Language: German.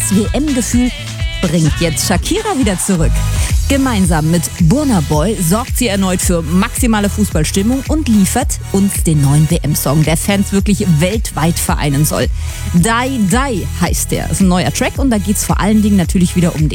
WM-Gefühl bringt jetzt Shakira wieder zurück. Gemeinsam mit Burna Boy sorgt sie erneut für maximale Fußballstimmung und liefert uns den neuen WM-Song, der Fans wirklich weltweit vereinen soll. Die Die heißt der. Das ist ein neuer Track und da geht es vor allen Dingen natürlich wieder um den